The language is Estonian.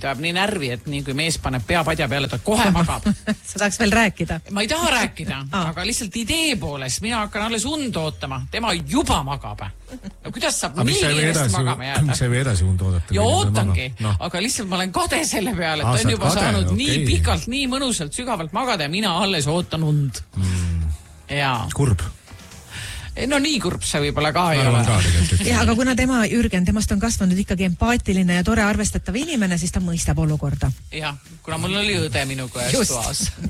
mind ajab nii närvi, et nii kui mees paneb pea padja peale, ta kohe magab. Sa tahaks veel rääkida? Ma ei taha rääkida, aga lihtsalt idee poolest mina hakkan alles und ootama. Tema juba magab. No kuidas saab nii kiiresti magama jääda? Miks sa ei või edasi und oodata? Ja ootangi, aga lihtsalt ma olen kade selle peale, et ta on juba saanud nii pikalt, nii mõnusalt, sügavalt magada ja mina alles ootan und. Kurb. No nii kurb see võib-olla ka ei ole. Ja, aga kuna Jürgen, temast on kasvanud ikkagi empaatiline ja tore arvestatav inimene, siis ta mõistab olukorda. Jah, kuna mul oli õde minuga toas.